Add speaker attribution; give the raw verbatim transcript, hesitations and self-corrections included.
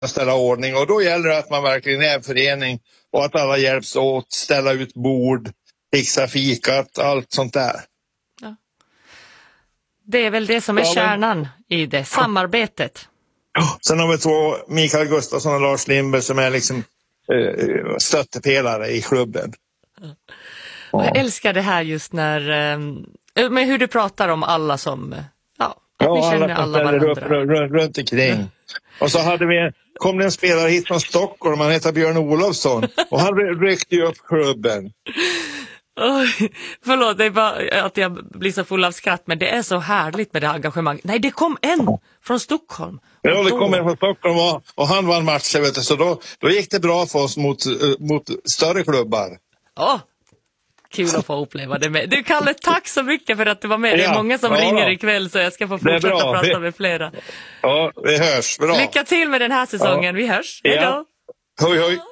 Speaker 1: ställa ordning. Och då gäller det att man verkligen är en förening och att alla hjälps åt, ställa ut bord, fixa fikat, allt sånt där.
Speaker 2: Ja. Det är väl det som är kärnan i det, samarbetet.
Speaker 1: Ja. Sen har vi två, Mikael Gustafsson och Lars Lindberg, som är liksom eh, stöttepelare i klubben.
Speaker 2: Ja. Och jag älskar det här just när, eh, med hur du pratar om alla som, ja, att
Speaker 1: ja
Speaker 2: ni känner
Speaker 1: alla,
Speaker 2: alla varandra.
Speaker 1: Upp, runt, runt omkring. Mm. Och så hade vi, kom det en spelare hit från Stockholm, han heter Björn Olofsson, och han ryckte ju upp klubben.
Speaker 2: Oj, förlåt, det är bara att jag blir så full av skratt, men det är så härligt med det engagemang. Nej, det kom en från Stockholm.
Speaker 1: Ja, det kom en från Stockholm och, och han vann matchen, vet du, så då, då gick det bra för oss mot, mot större klubbar.
Speaker 2: Åh, kul att få uppleva det med. Du, Kalle, tack så mycket för att du var med. Det är många som ja, ringer ikväll, så jag ska få fortsätta prata med flera.
Speaker 1: Ja, vi hörs. Bra.
Speaker 2: Lycka till med den här säsongen. Ja. Vi hörs. Hej då.
Speaker 1: Ja. Hoj, hoj.